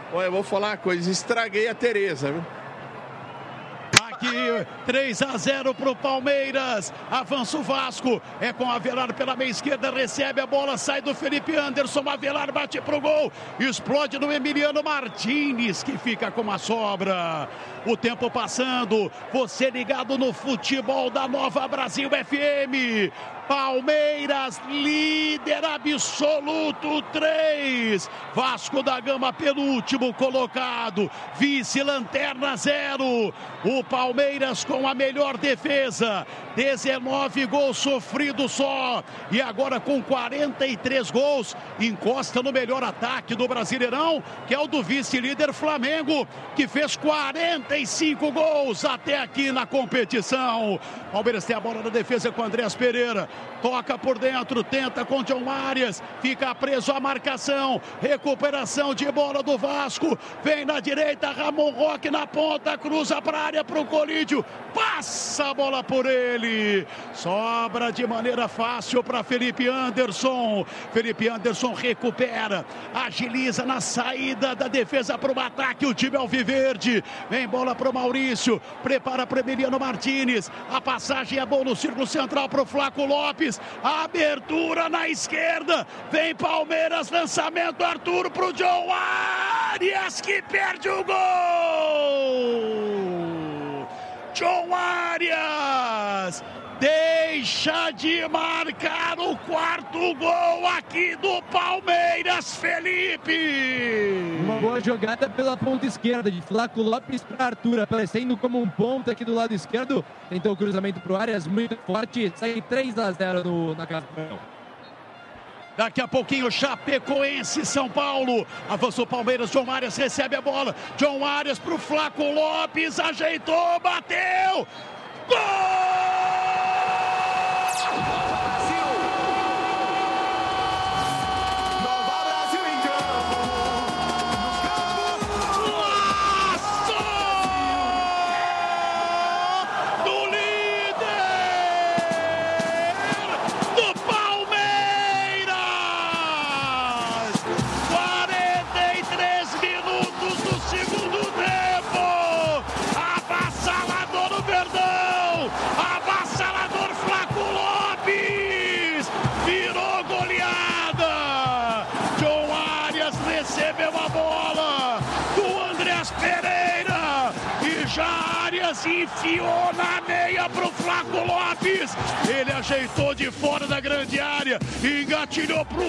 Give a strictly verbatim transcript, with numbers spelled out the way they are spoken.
Olha, eu vou falar uma coisa, estraguei a Tereza, viu? Aqui, três a zero para o Palmeiras. Avança o Vasco. É com Avelar pela meia esquerda. Recebe a bola, sai do Felipe Anderson. Avelar bate pro gol. Explode no Emiliano Martins, que fica com a sobra. O tempo passando. Você ligado no futebol da Nova Brasil F M. Palmeiras, líder absoluto, três. Vasco da Gama, penúltimo colocado. Vice-lanterna, zero. O Palmeiras com a melhor defesa. dezenove gols sofridos só. E agora com quarenta e três gols, encosta no melhor ataque do Brasileirão, que é o do vice-líder Flamengo, que fez quarenta e cinco gols até aqui na competição. Palmeiras tem a bola na defesa com Andreas Pereira. Toca por dentro, tenta com John Arias, fica preso à marcação, recuperação de bola do Vasco, vem na direita, Ramon Roque na ponta, cruza para a área para o Colídio, passa a bola por ele, sobra de maneira fácil para Felipe Anderson, Felipe Anderson recupera, agiliza na saída da defesa para o ataque, o time alviverde, vem bola para o Maurício, prepara para Emiliano Martins, a passagem é boa no círculo central para o Flaco Lopes, a abertura na esquerda, vem Palmeiras, lançamento, Arthur pro John Arias, que perde o gol! John Arias deixa de marcar o quarto gol aqui do Palmeiras, Felipe! Uma boa jogada pela ponta esquerda, de Flaco Lopes para Arthur, aparecendo como um ponta aqui do lado esquerdo. Tentou o cruzamento para o Arias, muito forte, sai três a zero no, na casa. Daqui a pouquinho, Chapecoense, São Paulo. Avançou Palmeiras, John Arias recebe a bola. John Arias para o Flaco Lopes, ajeitou, bateu! Gol! Recebeu a bola do Andreas Pereira e já Arias enfiou na meia pro Flaco Lopes. Ele ajeitou de fora da grande área e engatilhou pro